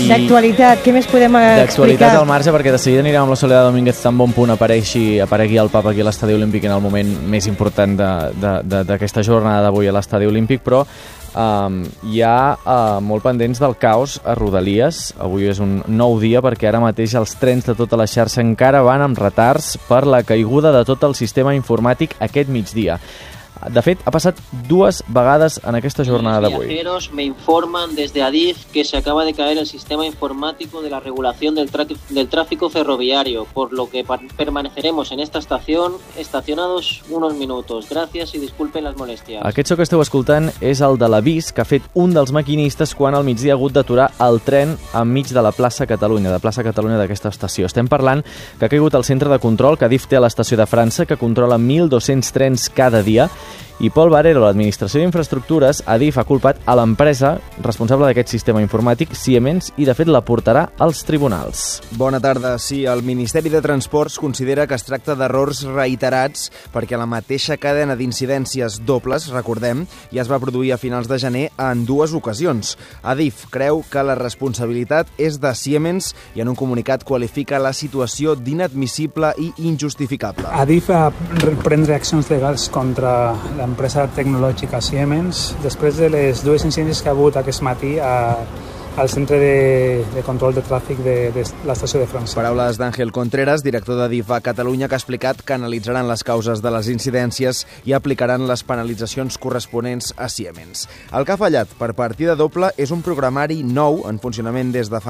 D'actualitat, què més podem explicar? D'actualitat al marge, perquè de seguida anirem amb la Soledad Domínguez tan bon punt aparegui el Papa aquí a l'Estadi Olímpic en el moment més important d'aquesta jornada d'avui a l'Estadi Olímpic, però hi ha molt pendents del caos a Rodalies. Avui és un nou dia perquè ara mateix els trens de tota la xarxa encara van amb retards per la caiguda de tot el sistema informàtic aquest migdia. De fet, ha passat 2 vegades en aquesta jornada d'avui. Los viajeros me informan desde Adif que se acaba de caer el sistema informático de la regulación del tráfico ferroviario, por lo que permaneceremos en esta estación estacionados unos minutos. Gracias y disculpen las molestias. Aquest so que esteu escoltant és el de l'avís que ha fet un dels maquinistes quan al migdia ha hagut d'aturar el tren enmig de la plaça Catalunya, d'aquesta estació. Estem parlant que ha caigut el centre de control que Adif té a l'estació de França, que controla 1.200 trens cada dia, i Pol Barero, l'Administració d'Infraestructures, Adif ha culpat a l'empresa responsable d'aquest sistema informàtic, Siemens, i de fet la portarà als tribunals. Bona tarda. Sí, el Ministeri de Transports considera que es tracta d'errors reiterats perquè la mateixa cadena d'incidències dobles, recordem, ja es va produir a finals de gener en 2 ocasions. Adif creu que la responsabilitat és de Siemens i en un comunicat qualifica la situació d'inadmissible i injustificable. Adif va prendre accions legals contra l'empresa tecnològica Siemens després de les 2 incidències que ha hagut aquest matí al centre de control de tràfic de l'estació de França. Paraules d'Àngel Contreras, director d'Adif a Catalunya, que ha explicat que analitzaran les causes de les incidències i aplicaran les penalitzacions corresponents a Siemens. El que ha fallat per partida doble és un programari nou en funcionament des de fa